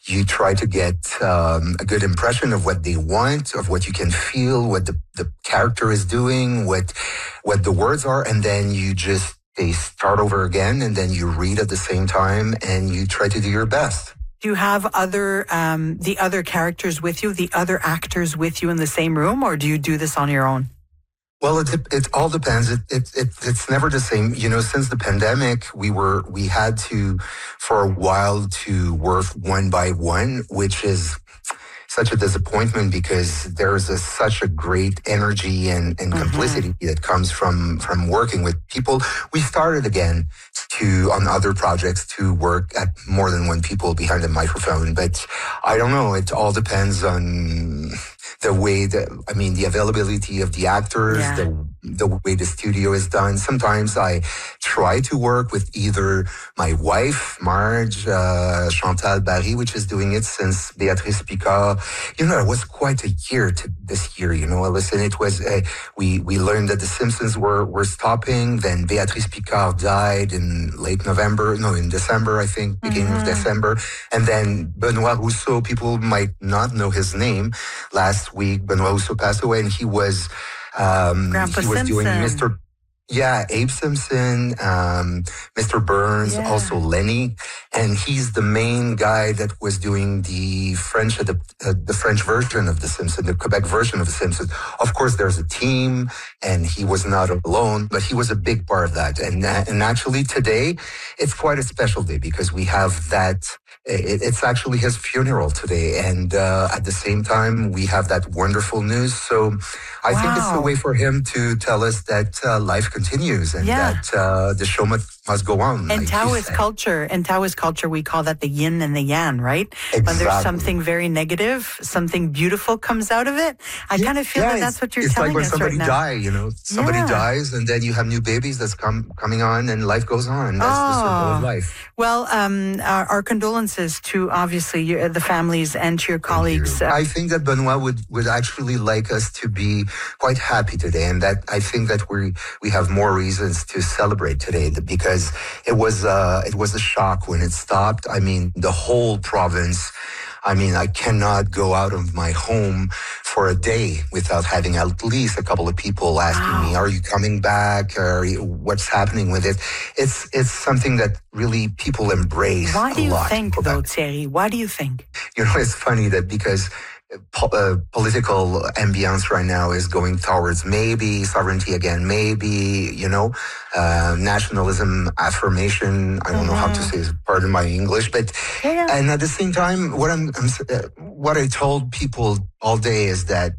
You try to get a good impression of what they want, of what you can feel, what the character is doing, what the words are, and then they start over again, and then you read at the same time, and you try to do your best. Do you have the other characters with you, the other actors with you in the same room, or do you do this on your own? Well, it all depends. It's never the same. Since the pandemic, we had to, for a while, to work one by one, which is such a disappointment because there's such a great energy and complicity that comes from working with people. We started again on other projects to work at more than one people behind a microphone, but I don't know. It all depends on the way the availability of the actors, the way the studio is done. Sometimes I try to work with either my wife, Marge, Chantal Barry, which is doing it since Béatrice Picard. It was quite a year this year, Listen, it was, we learned that The Simpsons were stopping. Then Béatrice Picard died in December, I think, beginning of December. And then Benoît Rousseau, people might not know his name. Last week, Benoît Rousseau passed away, and he was doing Mr. Abe Simpson, Mr. Burns, also Lenny, and he's the main guy that was doing the French version of The Simpsons, the Quebec version of The Simpsons. Of course, there's a team, and he was not alone, but he was a big part of that. And actually today, it's quite a special day because we have that. It's actually his funeral today, and at the same time, we have that wonderful news. So I think it's a way for him to tell us that life continues and that the show must go on. And Taoist culture, we call that the yin and the yang, right? Exactly. When there's something very negative, something beautiful comes out of it. I kind of feel that's what you're telling us right now. It's like when somebody dies, somebody dies, and then you have new babies that's coming on, and life goes on. That's the circle of life. Well, our condolences to obviously the families and to your colleagues. I think that Benoît would actually like us to be quite happy today, and that I think that we have more reasons to celebrate today because it was a shock when it stopped. I mean, the whole province. I mean, I cannot go out of my home for a day without having at least a couple of people asking me, "Are you coming back? What's happening with it?" It's something that really people embrace. Why do you think, though, Thierry? Why do you think? It's funny that because political ambience right now is going towards maybe sovereignty again, maybe, nationalism affirmation. I don't know how to say it, pardon my English, but, and at the same time, what I told people all day is that,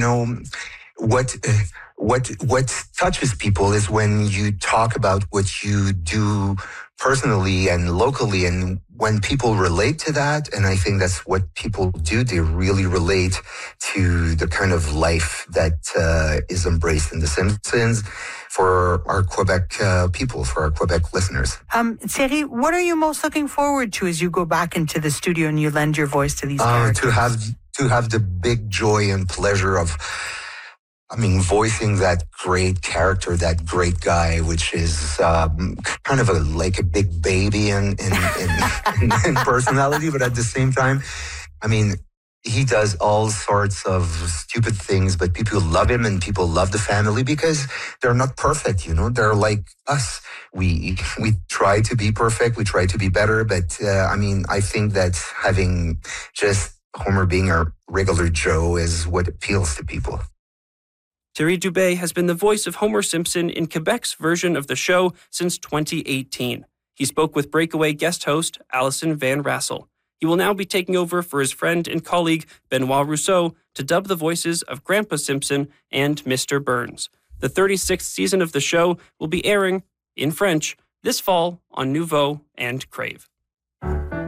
what touches people is when you talk about what you do personally and locally, and when people relate to that, and I think that's what people do, they really relate to the kind of life that is embraced in The Simpsons for our Quebec people, for our Quebec listeners. Thierry, what are you most looking forward to as you go back into the studio and you lend your voice to these characters? To have the big joy and pleasure of voicing that great character, that great guy, which is kind of like a big baby in personality, but at the same time, he does all sorts of stupid things, but people love him and people love the family because they're not perfect, they're like us. We try to be perfect, we try to be better, but I think that having just Homer being a regular Joe is what appeals to people. Thierry Dubé has been the voice of Homer Simpson in Quebec's version of the show since 2018. He spoke with Breakaway guest host Alison Van Rassel. He will now be taking over for his friend and colleague Benoît Rousseau to dub the voices of Grandpa Simpson and Mr. Burns. The 36th season of the show will be airing, in French, this fall on Nouveau and Crave.